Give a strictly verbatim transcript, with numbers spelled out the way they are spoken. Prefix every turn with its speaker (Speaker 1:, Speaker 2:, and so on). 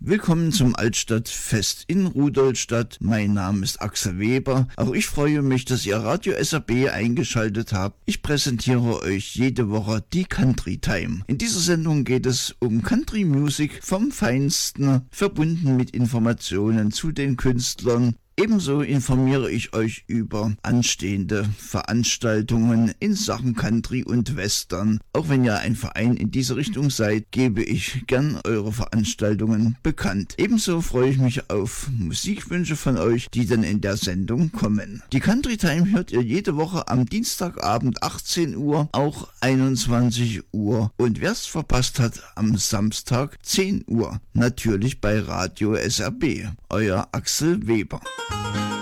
Speaker 1: Willkommen zum Altstadtfest in Rudolstadt. Mein Name ist Axel Weber. Auch ich freue mich, dass ihr Radio S R B eingeschaltet habt. Ich präsentiere euch jede Woche die Country Time. In dieser Sendung geht es um Country Music vom Feinsten, verbunden mit Informationen zu den Künstlern. Ebenso informiere ich euch über anstehende Veranstaltungen in Sachen Country und Western. Auch wenn ihr ein Verein in diese Richtung seid, gebe ich gern eure Veranstaltungen bekannt. Ebenso freue ich mich auf Musikwünsche von euch, die dann in der Sendung kommen. Die Country Time hört ihr jede Woche am Dienstagabend achtzehn Uhr, auch einundzwanzig Uhr. Und wer es verpasst hat, am Samstag zehn Uhr. Natürlich bei Radio S R B. Euer Axel Weber.